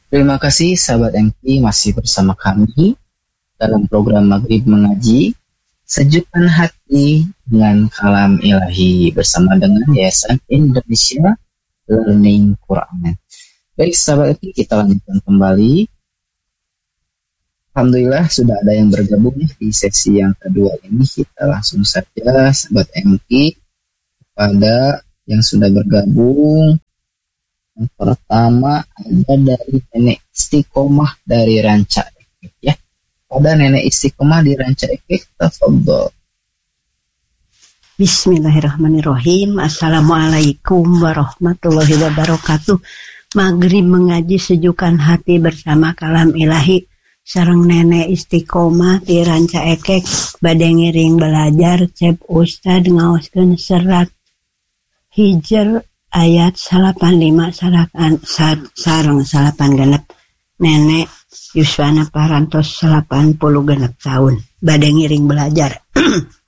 Terima kasih sahabat MP masih bersama kami dalam program Maghrib Mengaji, sejukkan hati dengan kalam ilahi bersama dengan Yayasan Indonesia Learning Quran. Baik sahabat MP, kita lanjutkan kembali. Alhamdulillah sudah ada yang bergabung di sesi yang kedua ini. Kita langsung saja sahabat MP kepada yang sudah bergabung. Yang pertama ada dari Nenek Istiqomah dari Ranca Ekek ya. Pada Nenek Istiqomah di Ranca Ekek, tafadhol. Bismillahirrahmanirrahim. Assalamualaikum warahmatullahi wabarakatuh. Maghrib mengaji sejukan hati bersama kalam ilahi. Sareng Nenek Istiqomah di Ranca Ekek bade ngiring belajar cep ustad ngaoskeun serat Hijr ayat 85 sareng 8 genep. Nenek yuswana parantos 80 genep tahun bade ngiring belajar.